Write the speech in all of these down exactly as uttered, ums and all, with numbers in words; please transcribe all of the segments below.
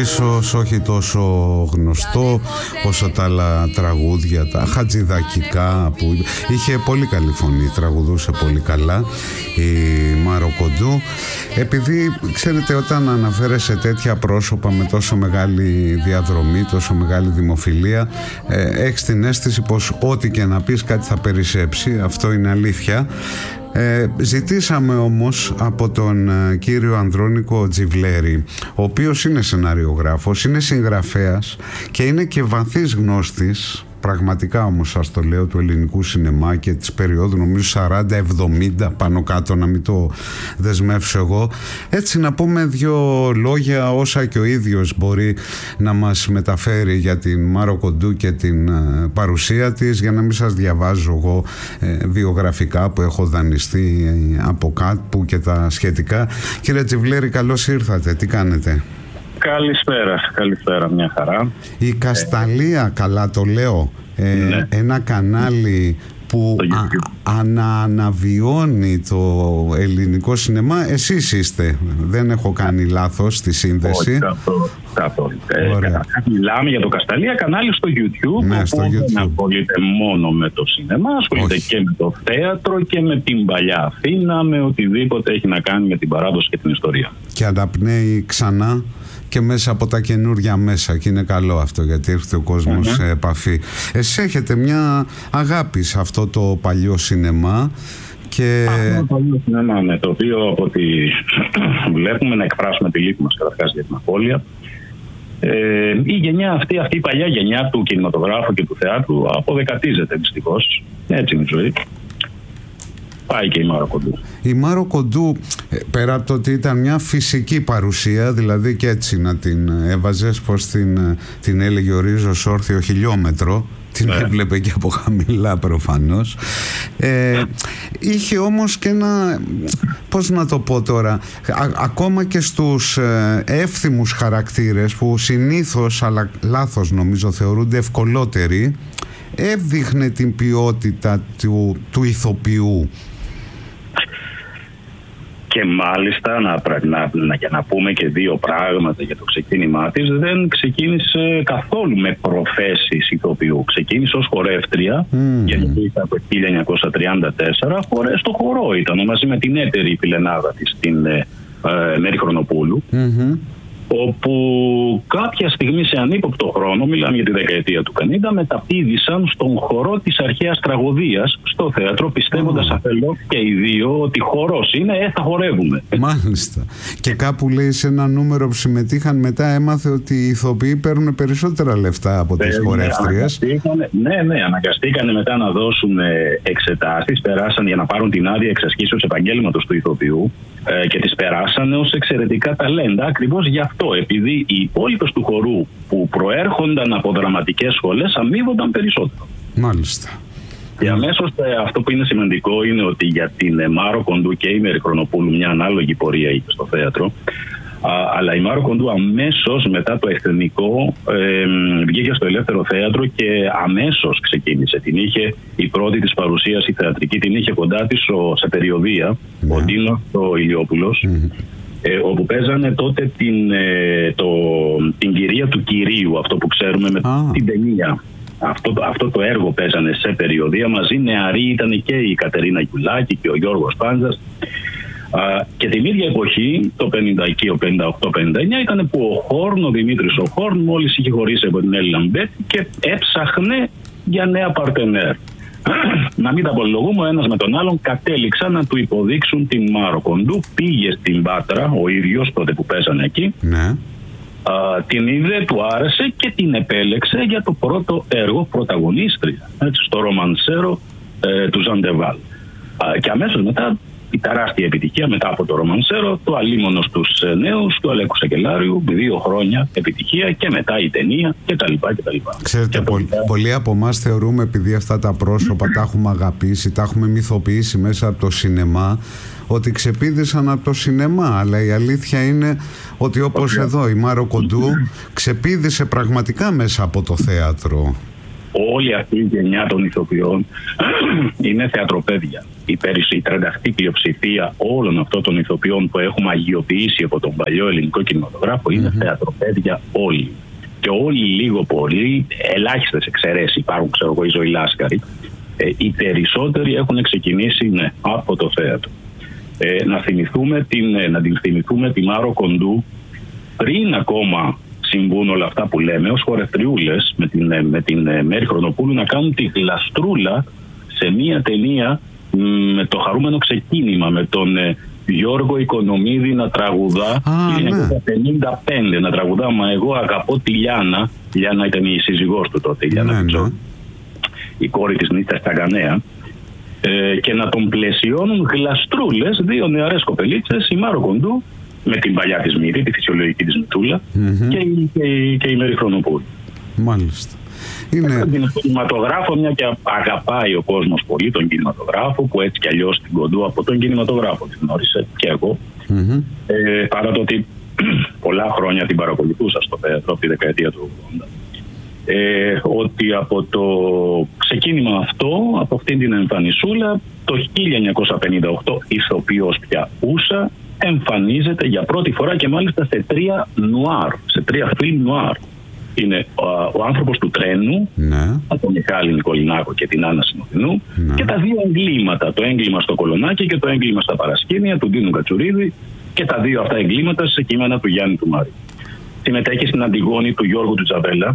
ίσως όχι τόσο γνωστό όσο τα άλλα τραγούδια, τα χατζηδακικά που είχε πολύ καλή φωνή, τραγουδούσε πολύ καλά η Μάρο Κοντού. Επειδή ξέρετε, όταν αναφέρεσαι τέτοια πρόσωπα με τόσο μεγάλη διαδρομή, τόσο μεγάλη δημοφιλία, ε, έχεις την αίσθηση πως ό,τι και να πεις κάτι θα περισσέψει. Αυτό είναι αλήθεια. Ε, ζητήσαμε όμως από τον ε, κύριο Ανδρώνικο Τζιβλέρη, ο οποίος είναι σεναριογράφος, είναι συγγραφέας και είναι και βαθύς γνώστης, πραγματικά όμως σας το λέω, του ελληνικού σινεμά και της περίοδου νομίζω σαράντα εβδομήντα πάνω κάτω, να μην το δεσμεύσω εγώ. Έτσι να πούμε δύο λόγια όσα και ο ίδιος μπορεί να μας μεταφέρει για την Μάρο Κοντού και την ε, παρουσία της, για να μην σας διαβάζω εγώ ε, βιογραφικά που έχω δανειστεί ε, από κάπου και τα σχετικά. Κύριε Τζιβλέρη, καλώς ήρθατε. Τι κάνετε? Καλησπέρα, καλησπέρα, μια χαρά. Η Κασταλία, ε, καλά το λέω, ε, ναι. Ένα κανάλι που α, ανα, αναβιώνει το ελληνικό σινεμά. Εσείς είστε, δεν έχω κάνει λάθος στη σύνδεση? Όχι, καθόλου, καθόλου. Ε, μιλάμε για το Κασταλία κανάλι στο YouTube, ναι, στο YouTube. Δεν ασχολείται μόνο με το σινεμά, ασχολείται Όχι. και με το θέατρο και με την παλιά Αθήνα, με οτιδήποτε έχει να κάνει με την παράδοση και την ιστορία. Και αναπνέει ξανά και μέσα από τα καινούργια μέσα, και είναι καλό αυτό, γιατί έρχεται ο κόσμος mm-hmm. σε επαφή. Εσείς έχετε μια αγάπη σε αυτό το παλιό σινεμά και... Αυτό το παλιό σινεμά, ναι, το οποίο από ό,τι βλέπουμε, να εκφράσουμε τη λύπη μας καταρχάς για την απώλεια. Ε, η γενιά αυτή, αυτή η παλιά γενιά του κινηματογράφου και του θεάτρου αποδεκατίζεται δυστυχώς. Έτσι είναι η ζωή. Πάει και η Μάρο Κοντού. Η Μάρο Κοντού, πέρα από το ότι ήταν μια φυσική παρουσία, δηλαδή και έτσι να την έβαζες, πως την, την έλεγε ο Ρίζος όρθιο χιλιόμετρο, την yeah. έβλεπε και από χαμηλά προφανώς, ε, είχε όμως και ένα, πώς να το πω τώρα, α, ακόμα και στους ε, εύθυμους χαρακτήρες που συνήθως, αλλά λάθος νομίζω, θεωρούνται ευκολότεροι, έβδειχνε την ποιότητα του, του ηθοποιού. Και μάλιστα να, να, να, για να πούμε και δύο πράγματα για το ξεκίνημά της, δεν ξεκίνησε καθόλου με προφέσεις ηθοποιού. Ξεκίνησε ως χορεύτρια, mm. γιατί από το χίλια εννιακόσια τριάντα τέσσερα χορέ, στο χορό ήταν μαζί με την έτερη φιλενάδα της, την ε, ε, Μέρη Χρονοπούλου, mm-hmm. όπου κάποια στιγμή σε ανύποπτο χρόνο, μιλάμε για τη δεκαετία του πενήντα, μεταπήδησαν στον χορό της αρχαίας τραγωδίας στο θέατρο, πιστεύοντας oh. αφελώς και οι δύο ότι χορός είναι, ε, θα χορεύουμε. Μάλιστα. Και κάπου λέει σε ένα νούμερο που συμμετείχαν, μετά έμαθε ότι οι ηθοποιοί παίρνουν περισσότερα λεφτά από τις ε, χορεύτριες. Ναι, ναι, αναγκαστήκανε μετά να δώσουν εξετάσεις, περάσαν για να πάρουν την άδεια εξασκήσεως επαγγέλματος του ηθοποιού ε, και τις περάσανε ως εξαιρετικά ταλέντα, ακριβώς γι' αυτό, επειδή οι υπόλοιπες του χορού που προέρχονταν από δραματικές σχολές αμείβονταν περισσότερο. Μάλιστα. Και αμέσως αυτό που είναι σημαντικό είναι ότι για την Μάρο Κοντού και η Μέρη Χρονοπούλου μια ανάλογη πορεία είχε στο θέατρο. Α, αλλά η Μάρο Κοντού αμέσως μετά το εθνικό ε, βγήκε στο ελεύθερο θέατρο και αμέσως ξεκίνησε. Την είχε, η πρώτη της παρουσίαση θεατρική την είχε κοντά της σε περιοδία, yeah. ο Ντίνος ο Ηλιόπουλος, mm-hmm. ε, όπου παίζανε τότε την, ε, το, την κυρία του κυρίου, αυτό που ξέρουμε με ah. την ταινία. Αυτό, αυτό το έργο παίζανε σε περιοδία μαζί. Νεαροί ήταν και η Κατερίνα Γιουλάκη και ο Γιώργος Πάντζας. Uh, και την ίδια εποχή, το πενήντα, πενήντα οκτώ πενήντα εννιά, ήταν που ο Χόρν, ο Δημήτρης ο Χόρν, μόλις είχε χωρίσει από την Έλλη Λαμπέτη και έψαχνε για νέα παρτενέρ. Να μην τα απολογούμε, ο ένας με τον άλλον κατέληξαν να του υποδείξουν την Μάρο Κοντού. Πήγε στην Πάτρα, ο ίδιος τότε που παίζανε εκεί. Ναι. Uh, την είδε, του άρεσε και την επέλεξε για το πρώτο έργο πρωταγωνίστρια, έτσι, στο ρομανσέρο ε, του Ζαντεβάλ. Uh, και αμέσως μετά η τεράστια επιτυχία μετά από το ρομανσέρο, το Αλίμονο στους νέους, του Αλέκου Σακελάριου, δύο χρόνια επιτυχία και μετά η ταινία κτλ. Ξέρετε, πολλοί, μετά... πολλοί από εμάς θεωρούμε, επειδή αυτά τα πρόσωπα τα έχουμε αγαπήσει, τα έχουμε μυθοποιήσει μέσα από το σινεμά, ότι ξεπήδησαν από το σινεμά, αλλά η αλήθεια είναι ότι όπως okay. εδώ η Μάρο Κοντού ξεπήδησε πραγματικά μέσα από το θέατρο. όλη αυτή η γενιά των ηθοποιών είναι θεατροπαίδια. Η πέρυσι τρενταχτή πλειοψηφία όλων αυτών των ηθοποιών που έχουμε αγιοποιήσει από τον παλιό ελληνικό κινηματογράφο είναι mm-hmm. θεατροπαίδια όλοι. Και όλοι λίγο πολύ, ελάχιστες εξαιρέσεις υπάρχουν, ξέρω εγώ, οι ζωηλάσκαροι. Ε, οι περισσότεροι έχουν ξεκινήσει ναι, από το θέατρο. Ε, να, θυμηθούμε την, ε, να την θυμηθούμε τη Μάρο Κοντού πριν ακόμα συμβούν όλα αυτά που λέμε, ως χορευτριούλες με την, ε, με την ε, Μέρη Χρονοπούλου να κάνουν τη γλαστρούλα σε μία ταινία μ, με το χαρούμενο ξεκίνημα, με τον ε, Γιώργο Οικονομίδη να τραγουδά το χίλια εννιακόσια πενήντα πέντε, ναι. να τραγουδά «Μα εγώ αγαπώ τη Λιάνα». Η Λιάνα ήταν η σύζυγός του τότε, η Λιάνα, ναι, ναι. η κόρη της Νίτσας Τσαγκανέα. Ε, και να τον πλαισιώνουν γλαστρούλες δύο νεαρές κοπελίτσες, η Μάρο Κοντού με την παλιά της μύτη, τη φυσιολογική της μυτσούλα, mm-hmm. και, και, και η Μέρη Χρονοπούλου. Μάλιστα. Είναι... Την κινηματογράφο, μια και αγαπάει ο κόσμος πολύ τον κινηματογράφο, που έτσι κι αλλιώς την Κοντού από τον κινηματογράφο την γνώρισε και εγώ. Mm-hmm. Ε, παρά το ότι πολλά χρόνια την παρακολουθούσα στο θέατρο από τη δεκαετία του ογδόντα. Ε, ότι από το ξεκίνημα αυτό, από αυτήν την εμφανισούλα, το χίλια εννιακόσια πενήντα οκτώ ηθοποιός πια ούσα εμφανίζεται για πρώτη φορά και μάλιστα σε τρία νουάρ, σε τρία φιλμ νουάρ. Είναι ο, ο άνθρωπος του τρένου, ναι. από τον Μιχάλη Νικολινάκο και την Άννα Συνοδεινού, ναι. και τα δύο εγκλήματα, το έγκλημα στο Κολονάκι και το έγκλημα στα Παρασκήνια του Ντίνου Κατσουρίδη, και τα δύο αυτά εγκλήματα σε κείμενα του Γιάννη του Μάρη. Συμμετέχει στην Αντιγόνη του Γιώργου του Τζαβέλα,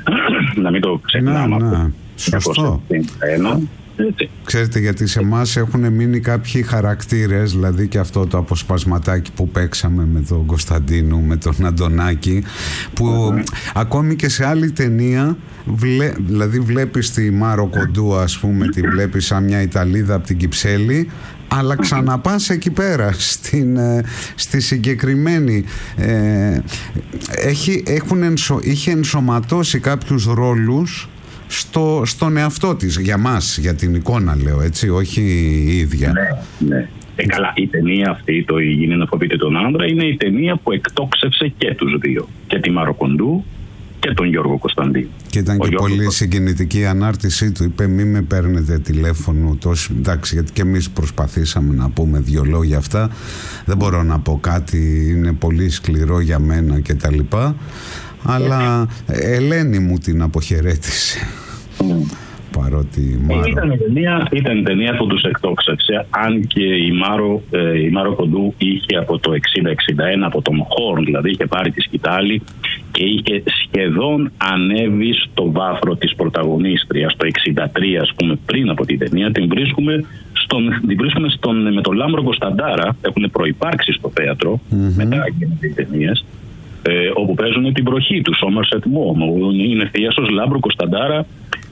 να μην το ξεχνάμε. Ναι, ναι. Σωστό. Ένα. Ξέρετε, γιατί σε εμάς έχουν μείνει κάποιοι χαρακτήρες, δηλαδή και αυτό το αποσπασματάκι που παίξαμε με τον Κωνσταντίνου, με τον Αντωνάκη, που mm-hmm. ακόμη και σε άλλη ταινία, βλέ, δηλαδή βλέπεις τη Μάρο Κοντού, ας πούμε, τη βλέπεις σαν μια Ιταλίδα από την Κυψέλη, αλλά ξαναπάς εκεί πέρα στην, στη συγκεκριμένη ε, έχει, έχουν ενσω, είχε ενσωματώσει κάποιους ρόλους στο, στον εαυτό της, για μας, για την εικόνα λέω, έτσι, όχι η ίδια. Ναι, ναι. Ε, καλά, η ταινία αυτή, το «Η γυναίκα να φοβείται τον άντρα», είναι η ταινία που εκτόξευσε και τους δύο, και τη Μάρο Κοντού και τον Γιώργο Κωνσταντίνου. Και ήταν ο και Γιώργος... πολύ συγκινητική η ανάρτησή του. Είπε, μη με παίρνετε τηλέφωνο τόσο, εντάξει, γιατί και εμείς προσπαθήσαμε να πούμε δύο λόγια αυτά, δεν μπορώ να πω κάτι, είναι πολύ σκληρό για μένα και τα λοιπά, αλλά Ελένη μου την αποχαιρέτησε. Mm. Παρότι Μάρο... Ήταν ταινία, ήταν ταινία που τους εκτόξευσε, αν και η Μάρο, ε, η Μάρο Κοντού είχε από το εξήντα εξήντα ένα, από τον Χόρν δηλαδή, είχε πάρει τη σκητάλη και είχε σχεδόν ανέβει στο βάθρο της πρωταγωνίστριας. Το εξήντα τρία, ας πούμε, πριν από την ταινία, την βρίσκουμε, στον, την βρίσκουμε στον, με τον Λάμπρο Κωνσταντάρα, έχουν προϋπάρξει στο θέατρο, mm-hmm. μετά και με τις ταινίες, ε, όπου παίζουν την προχή του, Somerset Maugham, είναι θείασος Λάμπρο Κωνσταντάρα,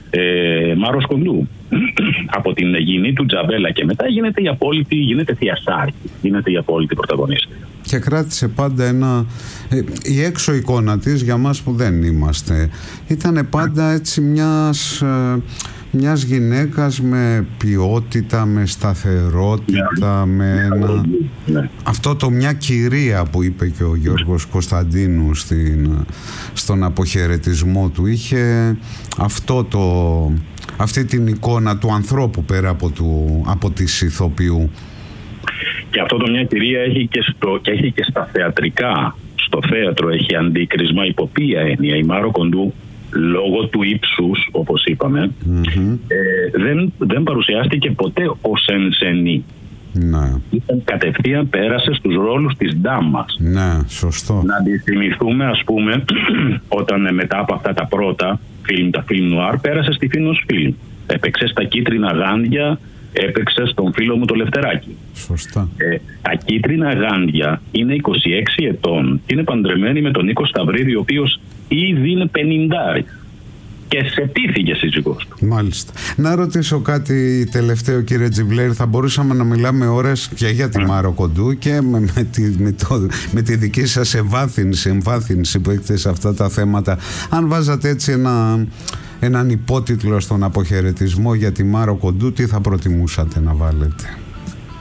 Ε, Μάρος Κοντού. Από την γυνή του Τζαβέλα και μετά γίνεται η απόλυτη, γίνεται θειασάρχη, γίνεται η απόλυτη πρωταγωνίστρια. Και κράτησε πάντα ένα... Ε, η έξω εικόνα της, για μας που δεν είμαστε, ήταν πάντα έτσι μιας... Ε, μιας γυναίκας με ποιότητα, με σταθερότητα, yeah. με ένα... Yeah. αυτό το μια κυρία που είπε και ο Γιώργος Κωνσταντίνου στην, στον αποχαιρετισμό του, είχε αυτό το, αυτή την εικόνα του ανθρώπου πέρα από, του, από της ηθοποιού. Και αυτό το μια κυρία έχει και, στο, και έχει και στα θεατρικά, στο θέατρο έχει αντίκρισμα υπό ποια έννοια. Η Μάρο Κοντού, λόγω του ύψους, όπως είπαμε, mm-hmm. ε, δεν, δεν παρουσιάστηκε ποτέ ως ενσενή. Ναι. Ήταν κατευθείαν, πέρασε στους ρόλους της ντάμας. Ναι, σωστό. Να τη θυμηθούμε, ας πούμε, όταν μετά από αυτά τα πρώτα φιλμ, τα φιλμ νουάρ, πέρασε στη Φίνος Φιλμ. Έπαιξε στα Κίτρινα Γάντια, έπαιξε στον φίλο μου το Λευτεράκι. Σωστά. Ε, τα Κίτρινα Γάντια είναι είκοσι έξι ετών και είναι παντρεμένη με τον Νίκο Σταυρίδη, ο οποίος ήδη είναι πενηντάρη και σε τύφηκε σύζυγός του. Μάλιστα. Να ρωτήσω κάτι τελευταίο, κύριε Τζιβλέρη. Θα μπορούσαμε να μιλάμε ώρες και για τη Μάρο Κοντού και με, με, τη, με, το, με τη δική σας ευάθυνση, εμβάθυνση που έχετε σε αυτά τα θέματα. Αν βάζατε έτσι ένα, έναν υπότιτλο στον αποχαιρετισμό για τη Μάρο Κοντού, τι θα προτιμούσατε να βάλετε?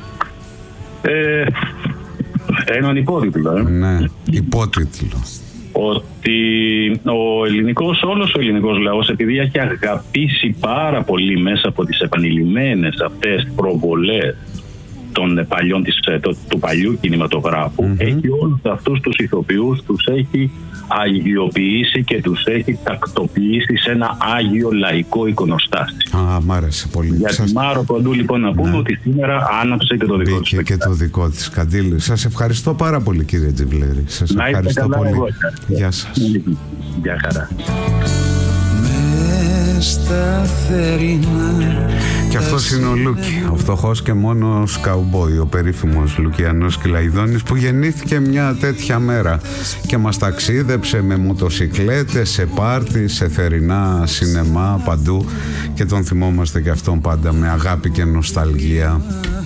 Ε, έναν υπότιτλο. Ε. Ναι, υπότιτλο. ότι ο ελληνικός, όλος ο ελληνικός λαός, επειδή έχει αγαπήσει πάρα πολύ μέσα από τις επανειλημμένες αυτές προβολές των παλιών, της, το, του παλιού κινηματογράφου, mm-hmm. έχει όλους αυτούς τους ηθοποιούς, τους έχει αγιοποιήσει και τους έχει τακτοποιήσει σε ένα άγιο λαϊκό εικονοστάσι. Α, μ' άρεσε πολύ. Για σας... τη Μάρο Κοντού λοιπόν να πούμε, ναι, ότι σήμερα άναψε και το δικό της. Και το δικό της, Καντήλη. Σας ευχαριστώ πάρα πολύ, κύριε Τζιβλέρη. Σας να ευχαριστώ καλά, πολύ. Εγώ, Γεια σας. Γεια χαρά. Στα θερινά. Και αυτός είναι ο Λούκι, ο φτωχός και μόνος καουμπόι, ο περίφημος Λουκιανός Κυλαϊδόνης, που γεννήθηκε μια τέτοια μέρα και μας ταξίδεψε με μοτοσικλέτες, σε πάρτι, σε θερινά σινεμά, παντού, και τον θυμόμαστε και αυτόν πάντα με αγάπη και νοσταλγία.